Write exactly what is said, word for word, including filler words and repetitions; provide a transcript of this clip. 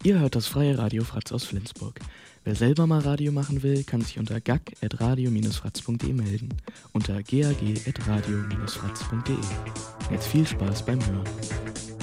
Ihr hört das freie Radio Fratz aus Flensburg. Wer selber mal Radio machen will, kann sich unter gag at radio dash fratz punkt de melden. Unter gag at radio dash fratz punkt de. Jetzt viel Spaß beim Hören.